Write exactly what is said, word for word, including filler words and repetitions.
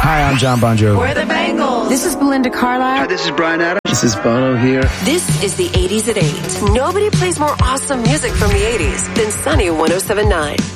Hi, I'm John Bon Jovi. We're the Bangles. This is Belinda Carlisle. Hi, this is Bryan Adams. This is Bono here. This is the eighties at eight. Nobody plays more awesome music from the eighties than Sunny one oh seven point nine.